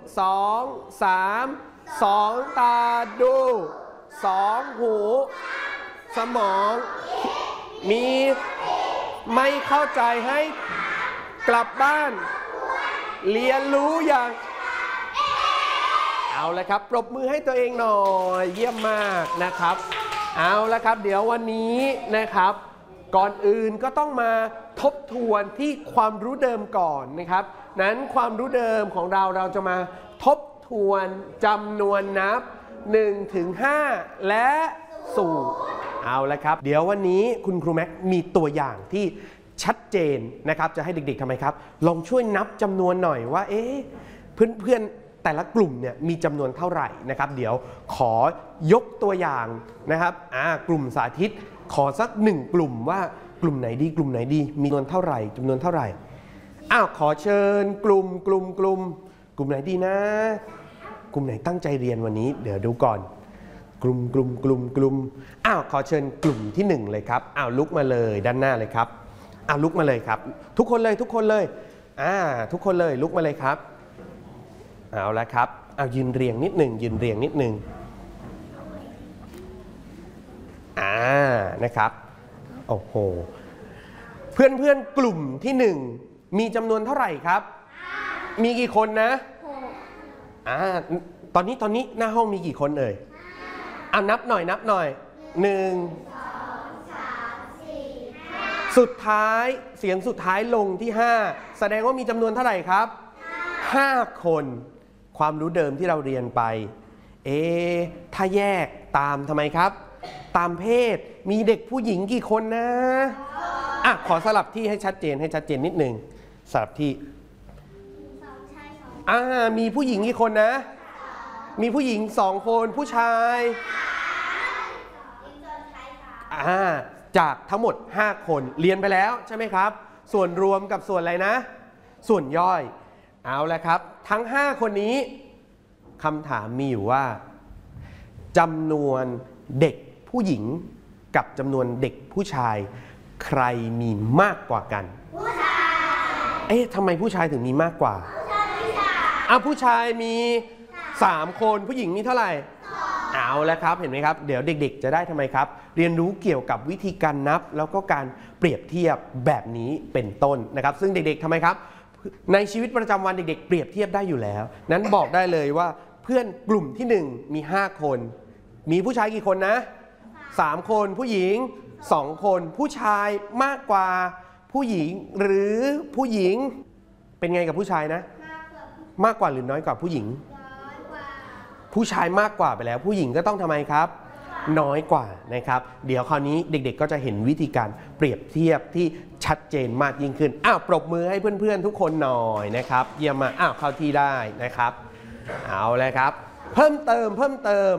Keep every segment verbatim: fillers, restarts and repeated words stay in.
สองสามสองตาดูสองหูสมองมีไม่เข้าใจให้กลับบ้านเรียนรู้อย่างเอาละครับปรบมือให้ตัวเองหน่อยเยี่ยมมากนะครับเอาละครับเดี๋ยววันนี้นะครับก่อนอื่นก็ต้องมาทบทวนที่ความรู้เดิมก่อนนะครับนั้นความรู้เดิมของเราเราจะมาทบทวนจำนวนนับหนึ่งถึงห้าและศูนย์เอาละครับเดี๋ยววันนี้คุณครูแม็กมีตัวอย่างที่ชัดเจนนะครับจะให้เด็กๆทำไมครับลองช่วยนับจำนวนหน่อยว่าเอ๊ะเพื่อนๆแต่ละกลุ่มเนี่ยมีจำนวนเท่าไหร่นะครับเดี๋ยวขอยกตัวอย่างนะครับอ่ากลุ่มสาธิตขอสักหนึ่งกลุ่มว่ากลุ่มไหนดีกลุ่มไหนดีมีจำนวนเท่าไหร่จำนวนเท่าไหร่อ้าวขอเชิญกลุ่มกลุ่มกลุ่มกลุ่มไหนดีนะกลุ่มไหนตั้งใจเรียนวันนี้เดี๋ยวดูก่อนกลุ่มกลุ่มกลุ่มกลุ่มอ้าวขอเชิญกลุ่มที่หนึ่งเลยครับอ้าวลุกมาเลยด้านหน้าเลยครับอ้าวลุกมาเลยครับทุกคนเลยทุกคนเลยอ่าทุกคนเลยลุกมาเลยครับเอาละครับเอายืนเรียงนิดหนึ่งยืนเรียงนิดหนึ่งอ่านะครับโอ้โหเพื่อนเพื่อนกลุ่มที่หนึ่งมีจำนวนเท่าไหร่ครับมีกี่คนนะอ่าตอนนี้ตอนนี้หน้าห้องมีกี่คนเอ่ยอ่านับหน่อยนับหน่อยหนึ่งสุดท้ายเสียงสุดท้ายลงที่ห้าแสดงว่ามีจำนวนเท่าไหร่ครับห้าคนความรู้เดิมที่เราเรียนไปเอ๊ะถ้าแยกตามทำไมครับตามเพศมีเด็กผู้หญิงกี่คนนะอ่ะขอสลับที่ให้ชัดเจนให้ชัดเจนนิดนึงสลับที่อ่ามีผู้หญิงกี่คนนะมีผู้หญิงสองคนผู้ชายอ่าจากทั้งหมดห้าคนเรียนไปแล้วใช่ไหมครับส่วนรวมกับส่วนอะไรนะส่วนย่อยเอาละครับทั้งห้าคนนี้คำถามมีอยู่ว่าจำนวนเด็กผู้หญิงกับจำนวนเด็กผู้ชายใครมีมากกว่ากันผู้ชายเอ๊ะทำไมผู้ชายถึงมีมากกว่าอ่ะผู้ชายมีสามคนผู้หญิงมีเท่าไหร่เอาละครับเห็นไหมครับเดี๋ยวเด็กๆจะได้ทำไมครับเรียนรู้เกี่ยวกับวิธีการนับแล้วก็การเปรียบเทียบแบบนี้เป็นต้นนะครับซึ่งเด็กๆทำไมครับในชีวิตประจำวันเด็กๆเปรียบเทียบได้อยู่แล้วนั้นบอกได้เลยว่าเพื่อนกลุ่มที่หนึ่งมีห้าคนมีผู้ชายกี่คนนะสามคนผู้หญิงสองคนผู้ชายมากกว่าผู้หญิงหรือผู้หญิงเป็นไงกับผู้ชายนะมากกว่าหรือน้อยกว่าผู้หญิงผู้ชายมากกว่าไปแล้วผู้หญิงก็ต้องทำไมครับน้อยกว่านะครับเดี๋ยวคราวนี้เด็กๆก็จะเห็นวิธีการเปรียบเทียบที่ชัดเจนมากยิ่งขึ้นอ้าวปรบมือให้เพื่อนๆทุกคนหน่อยนะครับเยี่ยมมากอ้าวเข้าที่ได้นะครับเอาเลยครับเพิ่มเติมเพิ่มเติม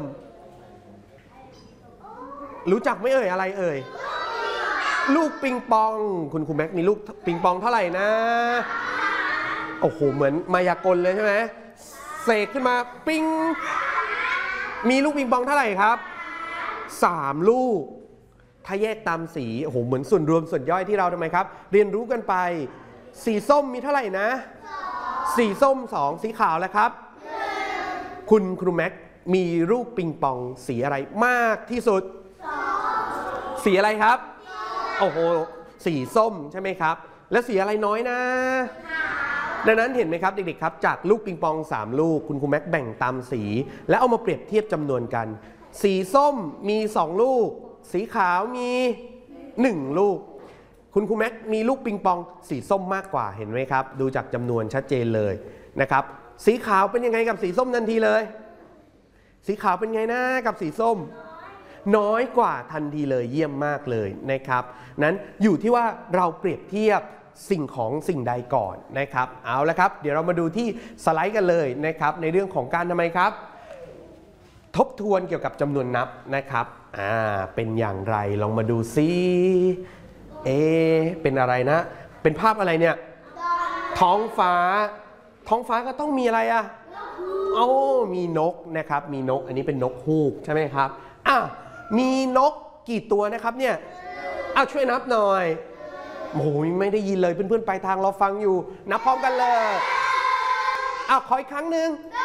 รู้จักไม่เอ่ยอะไรเอ่ยลูกปิงปองคุณครูแม็กมีลูกปิงปองเท่าไหร่นะโอ้โหเหมือนมายากลเลยใช่ไหมเสกขึ้นมาปิงมีลูกปิงปองเท่าไหร่ครับสามลูกถ้าแยกตามสีโอ้โหเหมือนส่วนรวมส่วนย่อยที่เราทำไมครับเรียนรู้กันไปสีส้มมีเท่าไหร่นะสีส้มสองสีขาวแล้วครับคุณครูแม็กมีลูกปิงปองสีอะไรมากที่สุดสีอะไรครับโอ้โหสีส้มใช่ไหมครับแล้วสีอะไรน้อยนะดังนั้นเห็นไหมครับเด็กๆครับจากลูกปิงปองสามลูกคุณครูแม็กแบ่งตามสีแล้วเอามาเปรียบเทียบจำนวนกันสีส้มมีสองลูกสีขาวมีหนึ่งลูกคุณครูแม็กมีลูกปิงปองสีส้มมากกว่าเห็นไหมครับดูจากจำนวนชัดเจนเลยนะครับสีขาวเป็นยังไงกับสีส้มทันทีเลยสีขาวเป็นไงนะกับสีส้มน้อยกว่าทันทีเลยเยี่ยมมากเลยนะครับนั้นอยู่ที่ว่าเราเปรียบเทียบสิ่งของสิ่งใดก่อนนะครับเอาละครับเดี๋ยวเรามาดูที่สไลด์กันเลยนะครับในเรื่องของการทำไมครับทบทวนเกี่ยวกับจำนวนนับนะครับอ่าเป็นอย่างไรลองมาดูซิเอเป็นอะไรนะเป็นภาพอะไรเนี่ยท้องฟ้าท้องฟ้าก็ต้องมีอะไรอ่ะโอ้มีนกนะครับมีนกอันนี้เป็นนกฮูกใช่ไหมครับอ่ะมีนกกี่ตัวนะครับเนี่ยอ้าวช่วยนับหน่อยโอ้โหไม่ได้ยินเลยเพื่อนๆปลายทางเราฟังอยู่นับพร้อมกันเลยอ้าวขออีกครั้งหนึ่ง